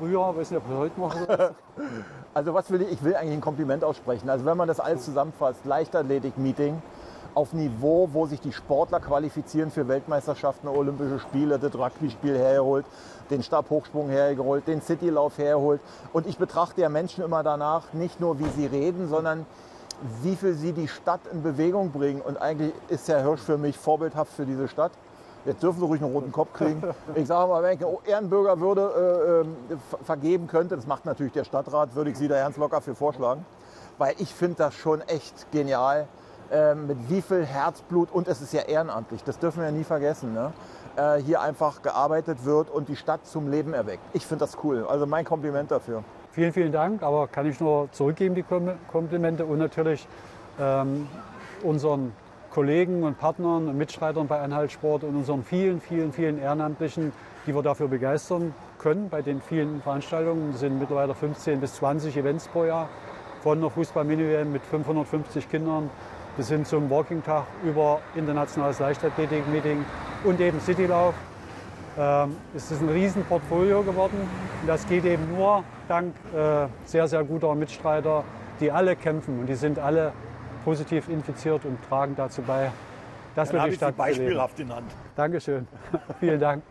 früher, ich weiß nicht, ob ich heute mache. Also was will ich? Ich will eigentlich ein Kompliment aussprechen. Also wenn man das alles zusammenfasst, Leichtathletik-Meeting auf Niveau, wo sich die Sportler qualifizieren für Weltmeisterschaften, Olympische Spiele, das Rugby-Spiel hergeholt, den Stabhochsprung hergeholt, den Citylauf hergeholt. Und ich betrachte ja Menschen immer danach, nicht nur wie sie reden, sondern wie viel sie die Stadt in Bewegung bringen. Und eigentlich ist Herr Hirsch für mich vorbildhaft für diese Stadt. Jetzt dürfen Sie ruhig einen roten Kopf kriegen. Ich sage mal, wenn ich eine Ehrenbürgerwürde vergeben könnte, das macht natürlich der Stadtrat, würde ich Sie da ganz locker für vorschlagen. Weil ich finde das schon echt genial, mit wie viel Herzblut, und es ist ja ehrenamtlich, das dürfen wir ja nie vergessen, ne? Hier einfach gearbeitet wird und die Stadt zum Leben erweckt. Ich finde das cool, also mein Kompliment dafür. Vielen, vielen Dank, aber kann ich nur zurückgeben, die Komplimente, und natürlich unseren Kollegen und Partnern und Mitstreitern bei Anhalt Sport und unseren vielen, vielen, vielen Ehrenamtlichen, die wir dafür begeistern können bei den vielen Veranstaltungen. Es sind mittlerweile 15 bis 20 Events pro Jahr, von einer Fußball-Mini-WM mit 550 Kindern bis hin zum Walking-Tag über internationales Leichtathletik-Meeting und eben Citylauf. Es ist ein Riesenportfolio geworden. Und das geht eben nur dank sehr, sehr guter Mitstreiter, die alle kämpfen. Und die sind alle positiv infiziert und tragen dazu bei, dass wir die Stadt beispielhaft in Hand. Dankeschön. Vielen Dank.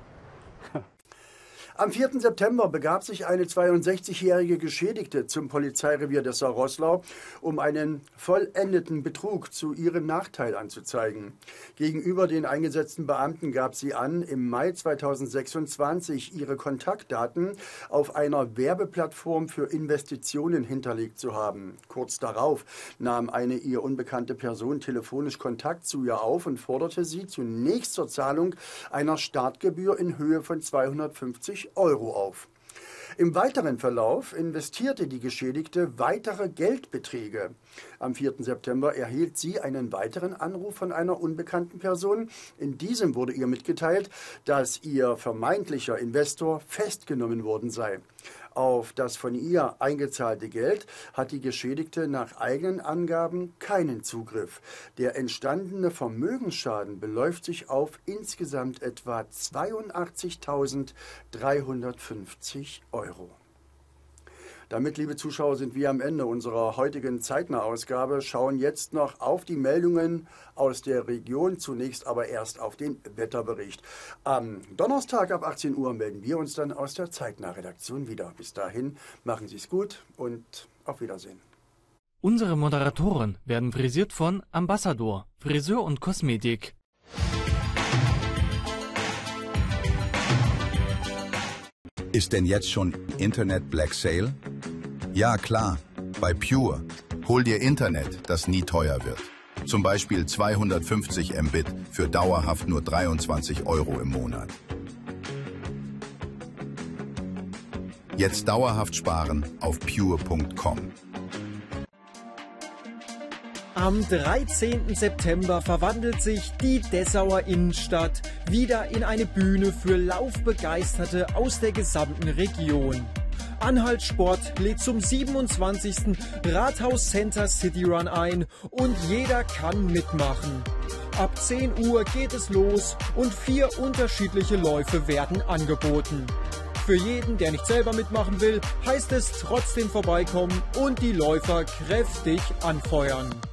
Am 4. September begab sich eine 62-jährige Geschädigte zum Polizeirevier Dessau-Roßlau, um einen vollendeten Betrug zu ihrem Nachteil anzuzeigen. Gegenüber den eingesetzten Beamten gab sie an, im Mai 2026 ihre Kontaktdaten auf einer Werbeplattform für Investitionen hinterlegt zu haben. Kurz darauf nahm eine ihr unbekannte Person telefonisch Kontakt zu ihr auf und forderte sie zunächst zur Zahlung einer Startgebühr in Höhe von 250 € auf. Im weiteren Verlauf investierte die Geschädigte weitere Geldbeträge. Am 4. September erhielt sie einen weiteren Anruf von einer unbekannten Person. In diesem wurde ihr mitgeteilt, dass ihr vermeintlicher Investor festgenommen worden sei. Auf das von ihr eingezahlte Geld hat die Geschädigte nach eigenen Angaben keinen Zugriff. Der entstandene Vermögensschaden beläuft sich auf insgesamt etwa 82.350 €. Damit, liebe Zuschauer, sind wir am Ende unserer heutigen Zeitnah-Ausgabe, schauen jetzt noch auf die Meldungen aus der Region, zunächst aber erst auf den Wetterbericht. Am Donnerstag ab 18 Uhr melden wir uns dann aus der Zeitnah-Redaktion wieder. Bis dahin, machen Sie es gut und auf Wiedersehen. Unsere Moderatoren werden frisiert von Ambassador, Friseur und Kosmetik. Ist denn jetzt schon Internet Black Sale? Ja, klar. Bei Pure. Hol dir Internet, das nie teuer wird. Zum Beispiel 250 Mbit für dauerhaft nur 23 € im Monat. Jetzt dauerhaft sparen auf pure.com. Am 13. September verwandelt sich die Dessauer Innenstadt wieder in eine Bühne für Laufbegeisterte aus der gesamten Region. Anhalt Sport lädt zum 27. Rathaus Center City Run ein und jeder kann mitmachen. Ab 10 Uhr geht es los und 4 unterschiedliche Läufe werden angeboten. Für jeden, der nicht selber mitmachen will, heißt es trotzdem vorbeikommen und die Läufer kräftig anfeuern.